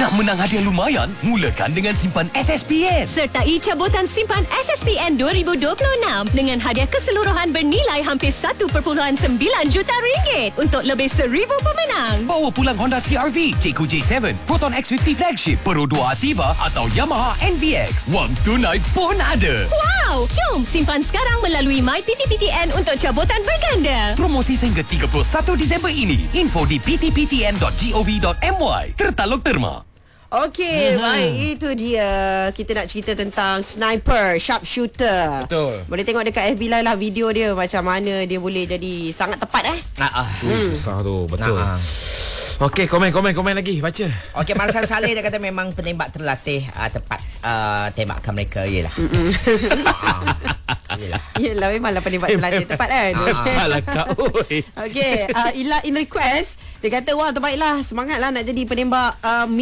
Nak menang hadiah lumayan? Mulakan dengan simpan SSPN. Sertai cabutan simpan SSPN 2026 dengan hadiah keseluruhan bernilai hampir 1.9 juta ringgit untuk lebih 1,000 pemenang. Bawa pulang Honda CR-V, Jayco J7, Proton X50 Flagship, Pro 2 Ativa atau Yamaha NVX. Wang tunai pun ada. Wow! Jom simpan sekarang melalui MyPTPTN untuk cabutan berganda. Promosi sehingga 31 Disember ini. Info di ptptn.gov.my. Tertaluk terma. Okey, baik, itu dia. Kita nak cerita tentang sniper, sharpshooter. Betul. Boleh tengok dekat FB Live lah video dia, macam mana dia boleh jadi sangat tepat Susah tu, betul. Okey, komen lagi, baca. Okey, Marsan Saleh dia kata memang penembak terlatih tepat tembakan mereka. Yelah. Yelah, memanglah penembak terlatih tepat kan. Apalah kau. Okey, Ila in request. Dia kata, wah terbaiklah, semangatlah nak jadi penembak.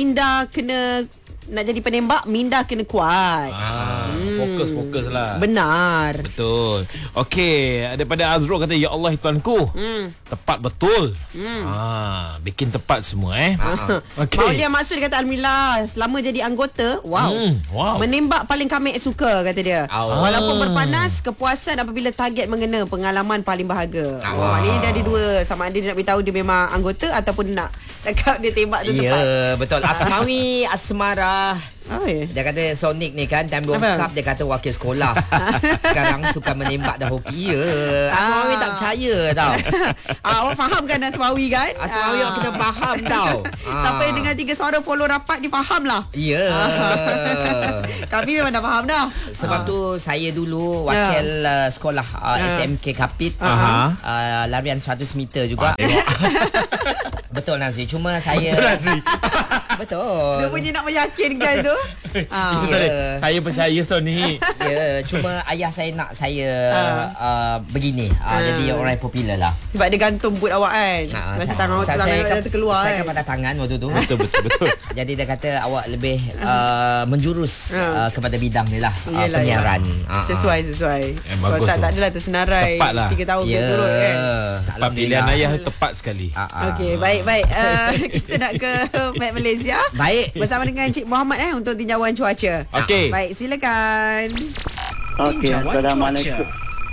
Nak jadi penembak, minda kena kuat. Fokus lah. Benar. Betul. Okey, daripada Azrul kata, ya Allah Tuanku, tepat betul. Bikin tepat semua Okey. Maulia Maksud kata, alhamdulillah selama jadi anggota, wow. Menembak paling kami suka, kata dia. Walaupun berpanas, kepuasan apabila target mengena, pengalaman paling berharga. Maknanya dia ada dua, sama ada dia nak beritahu dia memang anggota ataupun nak cakap dia tembak tu tepat. Ya, betul. Asmawi Asmara. Dia kata Sonic ni kan, time World Cup dia kata wakil sekolah. Sekarang suka menembak dah hoki. Asmawi tak percaya tau. Awak faham kan Asmawi kan? Asmawi awak kena faham tau. Siapa yang dengar 3 suara follow rapat, dia faham lah. Ya. Kami memang dah faham dah. Sebab tu saya dulu wakil sekolah SMK Kapit. Larian 100 meter juga. Betul Nazri. Cuma saya Betul. Dia punya nak meyakinkan tu. Saya percaya Sonic. Ya, cuma ayah saya nak saya begini. Jadi orang yang popular lah. Sebab dia gantung boot awak kan. Masa tangan awak terkeluar saya kan patah tangan waktu tu. Betul. Jadi dia kata awak lebih menjurus kepada bidang ni lah. Penyiaran. Sesuai. Kalau tak adalah tersenarai. Tepat lah. 3 tahun turun kan. Tepat, pilihan ayah tepat sekali. Okey, baik. Kita nak ke Met Malaysia. Baik. Bersama dengan Cik Muhammad untuk tinjauan cuaca. Okey. Baik, silakan. Okey, Assalamualaikum.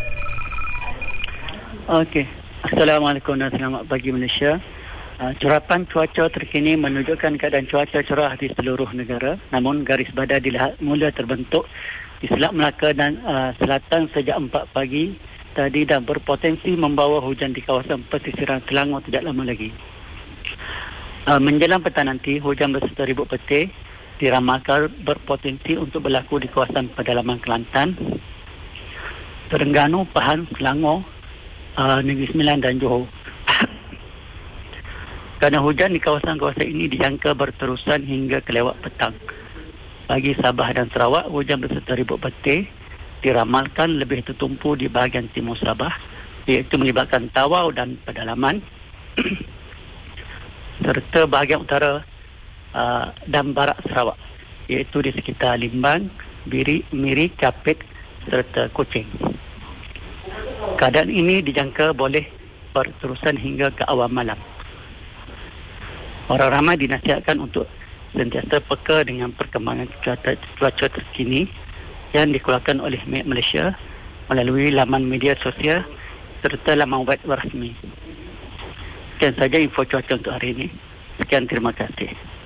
Assalamualaikum dan selamat pagi Malaysia. Curapan cuaca terkini menunjukkan keadaan cuaca cerah di seluruh negara. Namun garis badai dilihat mula terbentuk di Selat Melaka dan selatan sejak 4 pagi tadi dan berpotensi membawa hujan di kawasan pesisiran Selangor tidak lama lagi. Menjelang petang nanti, hujan beserta ribut petir diramalkan berpotensi untuk berlaku di kawasan pedalaman Kelantan, Terengganu, Pahang, Selangor, Negeri Sembilan dan Johor. Kerana hujan di kawasan-kawasan ini dijangka berterusan hingga kelewat petang. Bagi Sabah dan Sarawak, hujan beserta ribut petir diramalkan lebih tertumpu di bahagian timur Sabah, iaitu melibatkan Tawau dan pedalaman serta bahagian utara dan barat Sarawak, iaitu di sekitar Limbang, Miri, Kapit serta Kuching. Keadaan ini dijangka boleh berterusan hingga ke awal malam. Orang ramai dinasihatkan untuk sentiasa peka dengan perkembangan cuaca terkini yang dikeluarkan oleh Met Malaysia melalui laman media sosial serta laman web rasmi. Sekian saja info cuaca untuk hari ini. Sekian, terima kasih.